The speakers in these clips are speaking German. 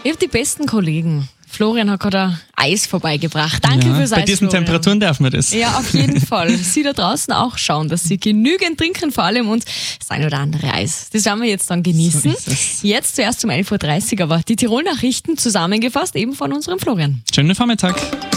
Ich habe die besten Kollegen. Florian hat gerade Eis vorbeigebracht. Danke fürs Eis, bei diesen Florian. Temperaturen darf man das. Ja, auf jeden Fall. Sie da draußen auch schauen, dass Sie genügend trinken vor allem und das ein oder andere Eis. Das werden wir jetzt dann genießen. So jetzt zuerst um 11.30 Uhr, aber die Tirol-Nachrichten zusammengefasst eben von unserem Florian. Schönen Vormittag.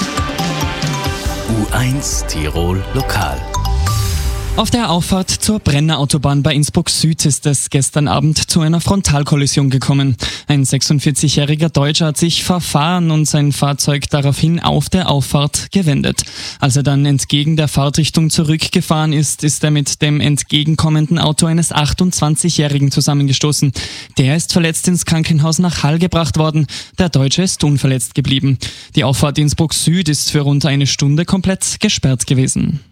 U1 Tirol Lokal. Auf der Auffahrt zur Brenner Autobahn bei Innsbruck Süd ist es gestern Abend zu einer Frontalkollision gekommen. Ein 46-jähriger Deutscher hat sich verfahren und sein Fahrzeug daraufhin auf der Auffahrt gewendet. Als er dann entgegen der Fahrtrichtung zurückgefahren ist, ist er mit dem entgegenkommenden Auto eines 28-jährigen zusammengestoßen. Der ist verletzt ins Krankenhaus nach Hall gebracht worden. Der Deutsche ist unverletzt geblieben. Die Auffahrt Innsbruck Süd ist für rund eine Stunde komplett gesperrt gewesen.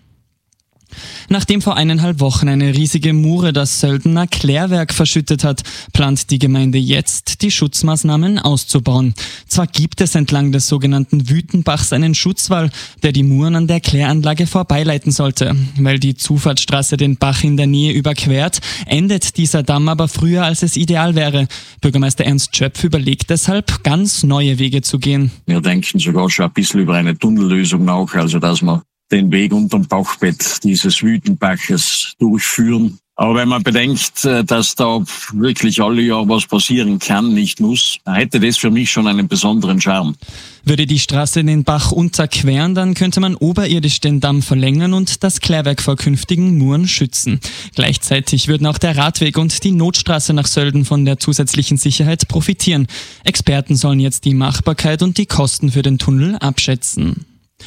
Nachdem vor 1,5 Wochen eine riesige Mure das Söldener Klärwerk verschüttet hat, plant die Gemeinde jetzt, die Schutzmaßnahmen auszubauen. Zwar gibt es entlang des sogenannten Wütenbachs einen Schutzwall, der die Muren an der Kläranlage vorbeileiten sollte. Weil die Zufahrtsstraße den Bach in der Nähe überquert, endet dieser Damm aber früher, als es ideal wäre. Bürgermeister Ernst Schöpf überlegt deshalb, ganz neue Wege zu gehen. Wir denken sogar schon ein bisschen über eine Tunnellösung nach, also dass man den Weg unterm Bachbett dieses Wütenbaches durchführen. Aber wenn man bedenkt, dass da wirklich alle Jahr was passieren kann, nicht muss, hätte das für mich schon einen besonderen Charme. Würde die Straße den Bach unterqueren, dann könnte man oberirdisch den Damm verlängern und das Klärwerk vor künftigen Muren schützen. Gleichzeitig würden auch der Radweg und die Notstraße nach Sölden von der zusätzlichen Sicherheit profitieren. Experten sollen jetzt die Machbarkeit und die Kosten für den Tunnel abschätzen.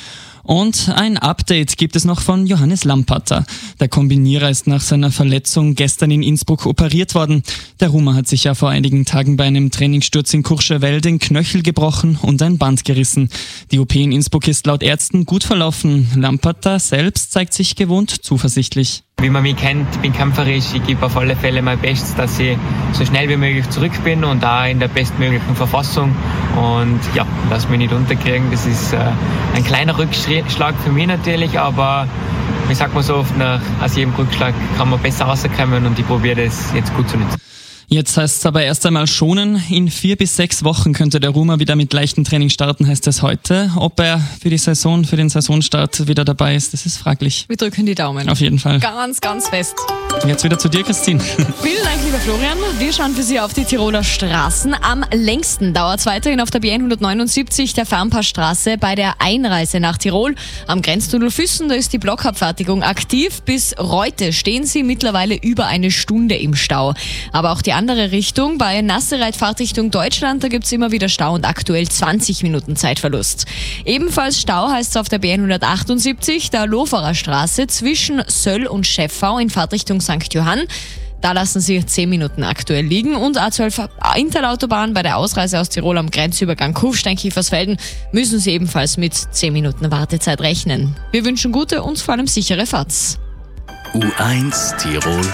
Und ein Update gibt es noch von Johannes Lampatter. Der Kombinierer ist nach seiner Verletzung gestern in Innsbruck operiert worden. Der Rumer hat sich ja vor einigen Tagen bei einem Trainingssturz in Courchevel den Knöchel gebrochen und ein Band gerissen. Die OP in Innsbruck ist laut Ärzten gut verlaufen. Lampatter selbst zeigt sich gewohnt zuversichtlich. Wie man mich kennt, bin kämpferisch. Ich gebe auf alle Fälle mein Bestes, dass ich so schnell wie möglich zurück bin und auch in der bestmöglichen Verfassung. Und ja, lass mich nicht unterkriegen. Das ist ein kleiner Rückschlag für mich natürlich, aber ich sag mal so oft, aus jedem Rückschlag kann man besser rauskommen und ich probiere das jetzt gut zu nutzen. Jetzt heißt es aber erst einmal schonen. In 4 bis 6 Wochen könnte der Rumer wieder mit leichtem Training starten, heißt es heute. Ob er für den Saisonstart wieder dabei ist, das ist fraglich. Wir drücken die Daumen. Auf jeden Fall. Ganz, ganz fest. Jetzt wieder zu dir, Christine. Vielen Dank, lieber Florian. Wir schauen für Sie auf die Tiroler Straßen. Am längsten dauert es weiterhin auf der B179, der Fernpassstraße, bei der Einreise nach Tirol. Am Grenztunnel Füssen, da ist die Blockabfertigung aktiv. Bis Reute stehen Sie mittlerweile über eine Stunde im Stau. Aber auch die andere Richtung, bei Nassereit Fahrtrichtung Deutschland, da gibt es immer wieder Stau und aktuell 20 Minuten Zeitverlust. Ebenfalls Stau heißt es auf der B178, der Loferer Straße zwischen Söll und Schäffau in Fahrtrichtung St. Johann. Da lassen Sie 10 Minuten aktuell liegen. Und A12 Interautobahn bei der Ausreise aus Tirol am Grenzübergang Kufstein-Kiefersfelden müssen Sie ebenfalls mit 10 Minuten Wartezeit rechnen. Wir wünschen gute und vor allem sichere Fahrt. U1 Tirol